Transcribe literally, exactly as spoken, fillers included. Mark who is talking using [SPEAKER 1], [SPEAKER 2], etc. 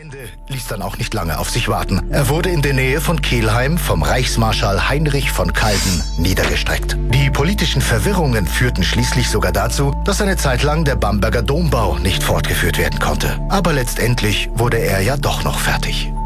[SPEAKER 1] Ende ließ dann auch nicht lange auf sich warten. Er wurde in der Nähe von Kelheim vom Reichsmarschall Heinrich von Kalden niedergestreckt. Die politischen Verwirrungen führten schließlich sogar dazu, dass eine Zeit lang der Bamberger Dombau nicht fortgeführt werden konnte. Aber letztendlich wurde er ja doch noch fertig.